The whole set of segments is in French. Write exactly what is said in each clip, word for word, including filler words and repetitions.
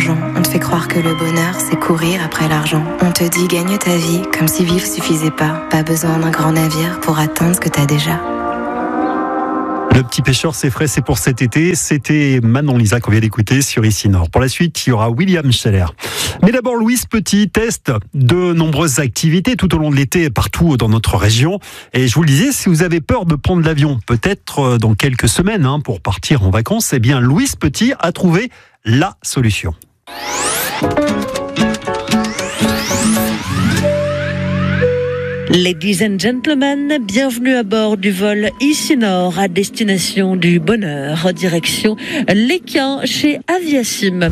l'argent. On te fait croire que le bonheur, c'est courir après l'argent. On te dit gagne ta vie, comme si vivre suffisait pas. Pas besoin d'un grand navire pour atteindre ce que t'as déjà. Le petit pêcheur, c'est frais, c'est pour cet été. C'était Manon Lisa qu'on vient d'écouter sur Ici Nord. Pour la suite, il y aura William Scheller. Mais d'abord, Louise Petit teste de nombreuses activités tout au long de l'été partout dans notre région. Et je vous le disais, si vous avez peur de prendre l'avion, peut-être dans quelques semaines hein, pour partir en vacances, eh bien Louise Petit a trouvé la solution. Ladies and gentlemen, bienvenue à bord du vol Ici Nord à destination du bonheur, direction l'Équin chez Aviasim.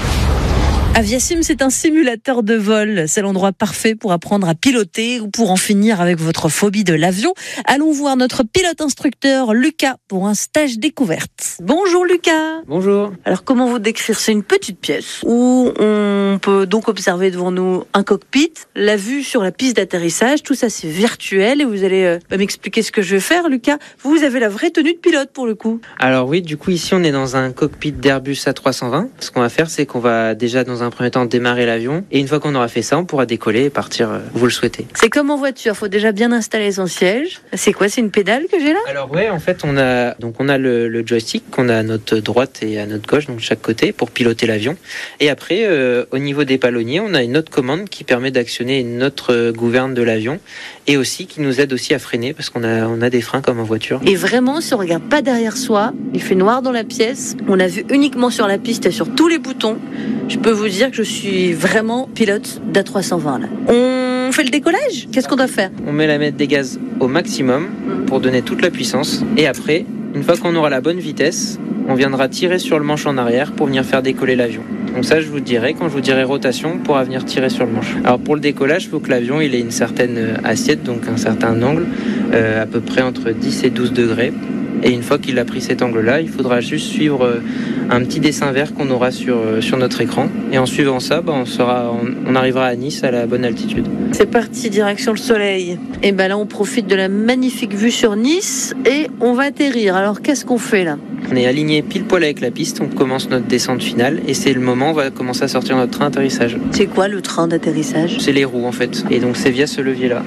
Aviasim, c'est un simulateur de vol. C'est l'endroit parfait pour apprendre à piloter ou pour en finir avec votre phobie de l'avion. Allons voir notre pilote instructeur Lucas pour un stage découverte. Bonjour Lucas. Bonjour. Alors comment vous décrire ? C'est une petite pièce où on peut donc observer devant nous un cockpit, la vue sur la piste d'atterrissage. Tout ça c'est virtuel et vous allez euh, m'expliquer ce que je vais faire Lucas. Vous avez la vraie tenue de pilote pour le coup. Alors oui, du coup ici on est dans un cockpit d'Airbus A trois cent vingt. Ce qu'on va faire c'est qu'on va déjà dans un un premier temps démarrer l'avion et une fois qu'on aura fait ça on pourra décoller et partir où vous le souhaitez. C'est comme en voiture, il faut déjà bien installer son siège. C'est quoi, c'est une pédale que j'ai là ? Alors ouais, en fait on a donc on a le, le joystick qu'on a à notre droite et à notre gauche, donc de chaque côté pour piloter l'avion. Et après euh, au niveau des palonniers on a une autre commande qui permet d'actionner une autre gouverne de l'avion et aussi qui nous aide aussi à freiner parce qu'on a on a des freins comme en voiture. Et vraiment si on regarde pas derrière soi, il fait noir dans la pièce, on a vu uniquement sur la piste et sur tous les boutons. Je peux vous dire que je suis vraiment pilote d'A trois cent vingt là. On fait le décollage ? Qu'est-ce qu'on doit faire ? On met la mètre des gaz au maximum pour donner toute la puissance et après, une fois qu'on aura la bonne vitesse, on viendra tirer sur le manche en arrière pour venir faire décoller l'avion. Donc ça je vous dirai quand je vous dirai rotation, on pourra venir tirer sur le manche. Alors pour le décollage, il faut que l'avion il ait une certaine assiette, donc un certain angle, euh, à peu près entre dix et douze degrés. Et une fois qu'il a pris cet angle-là, il faudra juste suivre un petit dessin vert qu'on aura sur, sur notre écran. Et en suivant ça, bah, on, sera, on, on arrivera à Nice à la bonne altitude. C'est parti, direction le soleil. Et ben là, on profite de la magnifique vue sur Nice et on va atterrir. Alors, qu'est-ce qu'on fait là ? On est aligné pile poil avec la piste, on commence notre descente finale et c'est le moment où on va commencer à sortir notre train d'atterrissage. C'est quoi le train d'atterrissage ? C'est les roues en fait. Et donc c'est via ce levier-là.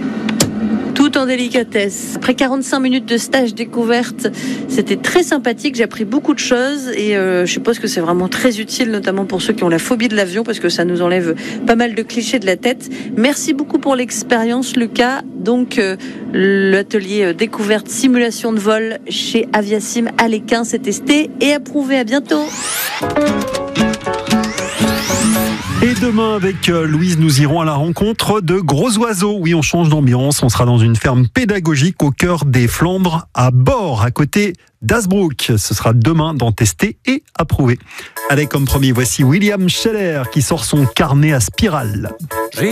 Tout en délicatesse. Après quarante-cinq minutes de stage découverte, c'était très sympathique, j'ai appris beaucoup de choses et euh, je suppose que c'est vraiment très utile, notamment pour ceux qui ont la phobie de l'avion, parce que ça nous enlève pas mal de clichés de la tête. Merci beaucoup pour l'expérience, Lucas. Donc, euh, l'atelier découverte simulation de vol chez Aviasim à l'Équin, c'est testé et approuvé. À bientôt. Et demain, avec Louise, nous irons à la rencontre de gros oiseaux. Oui, on change d'ambiance. On sera dans une ferme pédagogique au cœur des Flandres, à Bord, à côté d'Hazebrouck. Ce sera demain dans Testé et Approuvé. Allez, comme promis, voici William Scheller qui sort son carnet à spirale.